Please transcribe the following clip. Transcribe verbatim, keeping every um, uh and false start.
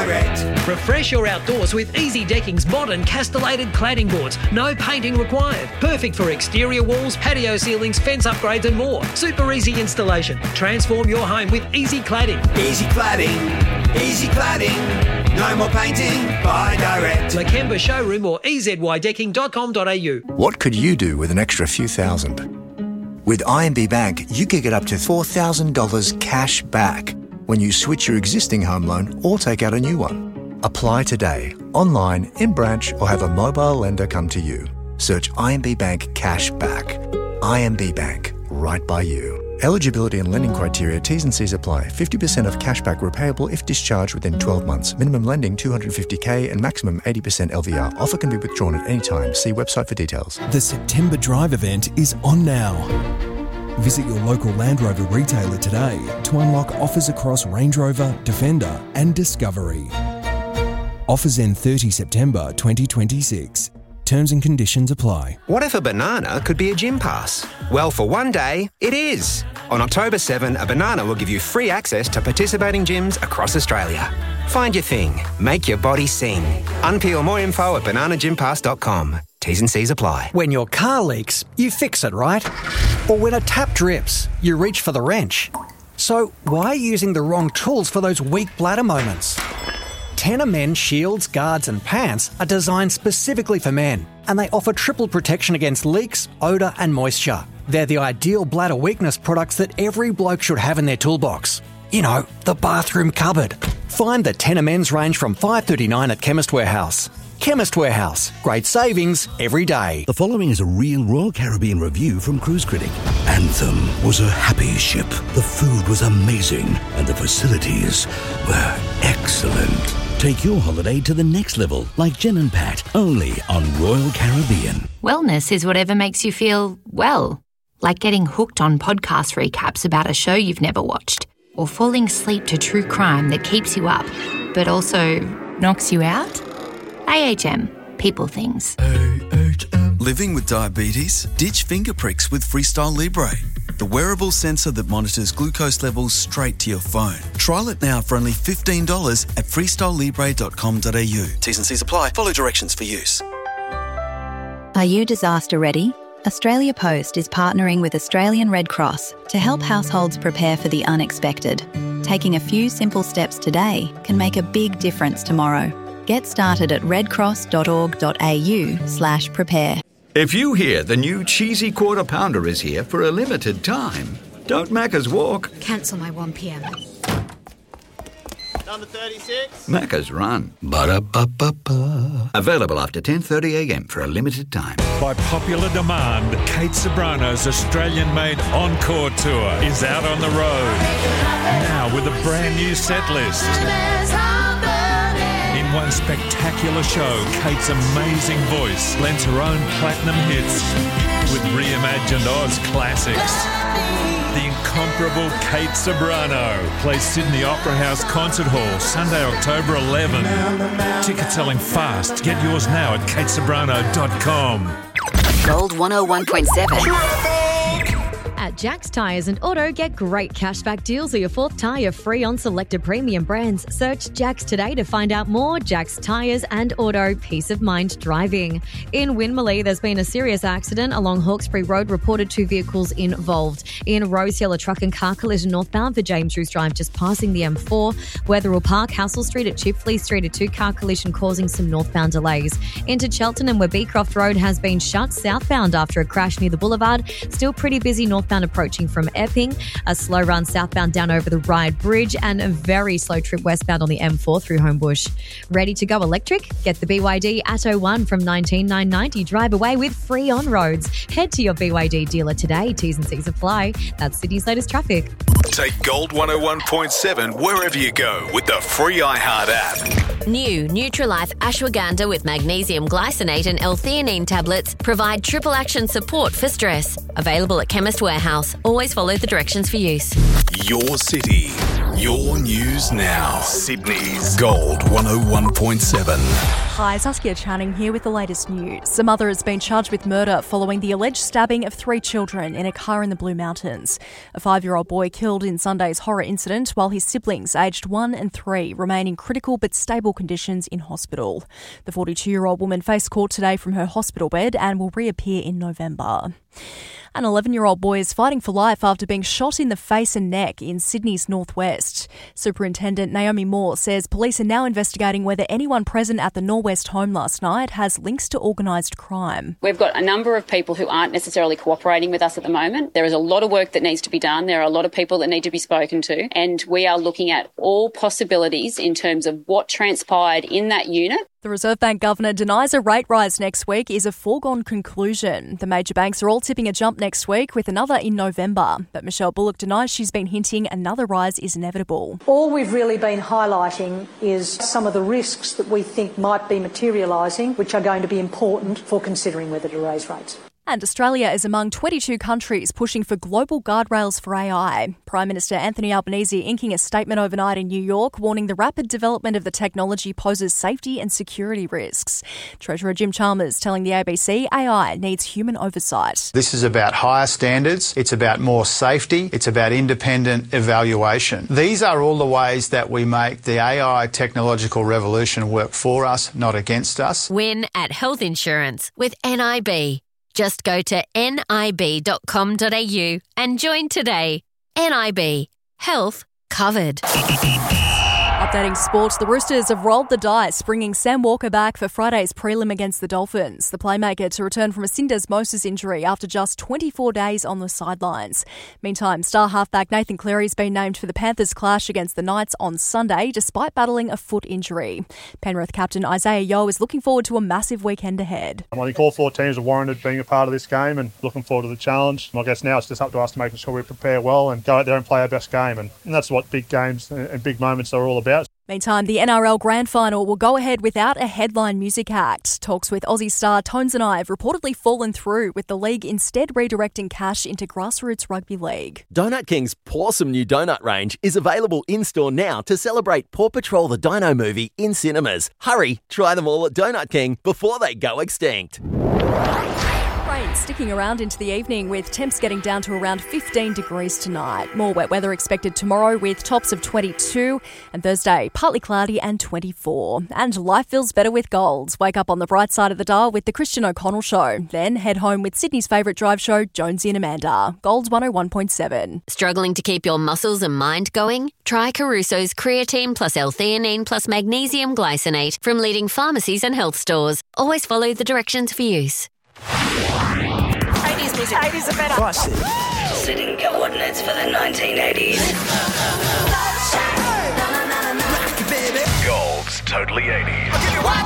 Direct. Refresh your outdoors with Easy Decking's modern castellated cladding boards. No painting required. Perfect for exterior walls, patio ceilings, fence upgrades and more. Super easy installation. Transform your home with Easy Cladding. Easy Cladding. Easy Cladding. No more painting. Buy direct. Lakemba Showroom or e z y decking dot com dot a u. What could you do with an extra few thousand? With I M B Bank, you could get up to four thousand dollars cash back when you switch your existing home loan or take out a new one. Apply today, online, in branch, or have a mobile lender come to you. Search I M B Bank Cash Back. I M B Bank, right by you. Eligibility and lending criteria, T's and C's apply. fifty percent of cashback repayable if discharged within twelve months. Minimum lending two hundred fifty thousand and maximum eighty percent L V R. Offer can be withdrawn at any time. See website for details. The September Drive event is on now. Visit your local Land Rover retailer today to unlock offers across Range Rover, Defender and Discovery. Offers end thirtieth September twenty twenty-six. Terms and conditions apply. What if a banana could be a gym pass? Well, for one day, it is. On October seventh, a banana will give you free access to participating gyms across Australia. Find your thing. Make your body sing. Unpeel more info at banana gym pass dot com. T's and C's apply. When your car leaks, you fix it, right? Or when a tap drips, you reach for the wrench. So why are you using the wrong tools for those weak bladder moments? Tenor Men shields, guards and pants are designed specifically for men, and they offer triple protection against leaks, odour and moisture. They're the ideal bladder weakness products that every bloke should have in their toolbox. You know, the bathroom cupboard. Find the Tenor Men's range from five dollars thirty-nine at Chemist Warehouse. Chemist Warehouse. Great savings every day. The following is a real Royal Caribbean review from Cruise Critic. Anthem was a happy ship. The food was amazing and the facilities were excellent. Take your holiday to the next level, like Jen and Pat, only on Royal Caribbean. Wellness is whatever makes you feel well. Like getting hooked on podcast recaps about a show you've never watched. Or falling asleep to true crime that keeps you up, but also knocks you out. A H M. People things. A H M. Living with diabetes? Ditch finger pricks with Freestyle Libre. The wearable sensor that monitors glucose levels straight to your phone. Trial it now for only fifteen dollars at freestyle libre dot com dot a u. T's and C's apply. Follow directions for use. Are you disaster ready? Australia Post is partnering with Australian Red Cross to help households prepare for the unexpected. Taking a few simple steps today can make a big difference tomorrow. Get started at redcross dot org dot a u slash prepare. If you hear the new cheesy quarter pounder is here for a limited time, don't Macca's walk. Cancel my one p.m. Number thirty-six. Macca's run. Ba-da-ba-ba-ba. Available after ten thirty a m for a limited time. By popular demand, Kate Sobrano's Australian-made Encore Tour is out on the road. Now with a brand new set list. In one spectacular show, Kate's amazing voice lends her own platinum hits with reimagined Oz classics. The incomparable Kate Sobrano plays Sydney Opera House Concert Hall Sunday, October eleventh. Tickets selling fast. Get yours now at kate sobrano dot com. Gold one oh one point seven. At Jack's Tyres and Auto, get great cashback deals or your fourth tyre free on selected premium brands. Search Jack's today to find out more. Jack's Tyres and Auto, peace of mind driving. In Winmalee, there's been a serious accident along Hawkesbury Road, reported two vehicles involved. In Rosehill, a truck and car collision northbound for James Roos Drive, just passing the M four. Wetherill Park, Hassel Street at Chifley Street, a two-car collision causing some northbound delays. Into Cheltenham, where Beecroft Road has been shut southbound after a crash near the boulevard. Still pretty busy northbound approaching from Epping, a slow run southbound down over the Ryde Bridge, and a very slow trip westbound on the M four through Homebush. Ready to go electric? Get the B Y D Atto one from nineteen thousand nine hundred ninety. Drive away with free on-roads. Head to your B Y D dealer today. T's and C's apply. That's Sydney's latest traffic. Take Gold one oh one point seven wherever you go with the free iHeart app. New Nutrilife Ashwagandha with magnesium glycinate and L-theanine tablets provide triple action support for stress. Available at Chemist Warehouse. Always follow the directions for use. Your city. Your news now. Sydney's Gold one oh one point seven. Hi, Saskia Channing here with the latest news. A mother has been charged with murder following the alleged stabbing of three children in a car in the Blue Mountains. A five-year-old boy killed in Sunday's horror incident while his siblings, aged one and three, remain in critical but stable conditions in hospital. The forty-two-year-old woman faced court today from her hospital bed and will reappear in November. An eleven-year-old boy is fighting for life after being shot in the face and neck in Sydney's northwest. Superintendent Naomi Moore says police are now investigating whether anyone present at the Norwest home last night has links to organised crime. We've got a number of people who aren't necessarily cooperating with us at the moment. There is a lot of work that needs to be done. There are a lot of people that need to be spoken to, and we are looking at all possibilities in terms of what transpired in that unit. The Reserve Bank Governor denies a rate rise next week is a foregone conclusion. The major banks are all tipping a jump next week with another in November. But Michelle Bullock denies she's been hinting another rise is inevitable. All we've really been highlighting is some of the risks that we think might be materialising, which are going to be important for considering whether to raise rates. And Australia is among twenty-two countries pushing for global guardrails for A I. Prime Minister Anthony Albanese inking a statement overnight in New York warning the rapid development of the technology poses safety and security risks. Treasurer Jim Chalmers telling the A B C A I needs human oversight. This is about higher standards, it's about more safety, it's about independent evaluation. These are all the ways that we make the A I technological revolution work for us, not against us. Win at health insurance with N I B. Just go to nib dot com dot a u and join today. N I B. Health covered. Updating sport, the Roosters have rolled the dice, bringing Sam Walker back for Friday's prelim against the Dolphins. The playmaker to return from a syndesmosis injury after just twenty-four days on the sidelines. Meantime, star halfback Nathan Cleary's been named for the Panthers' clash against the Knights on Sunday, despite battling a foot injury. Penrith captain Isaiah Yeo is looking forward to a massive weekend ahead. I think all four teams are warranted being a part of this game and looking forward to the challenge. I guess now it's just up to us to make sure we prepare well and go out there and play our best game. And, and that's what big games and big moments are all about. Meantime, the N R L Grand Final will go ahead without a headline music act. Talks with Aussie star Tones and I have reportedly fallen through, with the league instead redirecting cash into grassroots rugby league. Donut King's Pawsome new donut range is available in-store now to celebrate Paw Patrol the Dino movie in cinemas. Hurry, try them all at Donut King before they go extinct. Rain sticking around into the evening, with temps getting down to around fifteen degrees tonight. More wet weather expected tomorrow with tops of twenty-two, and Thursday partly cloudy and twenty-four. And life feels better with Golds. Wake up on the bright side of the dial with the Christian O'Connell Show. Then head home with Sydney's favourite drive show, Jonesy and Amanda. Golds one oh one point seven. Struggling to keep your muscles and mind going? Try Caruso's Creatine plus L-theanine plus magnesium glycinate from leading pharmacies and health stores. Always follow the directions for use. eighties music. eighties are better. Classic. Setting coordinates for the nineteen eighties. Gold's Totally eighties.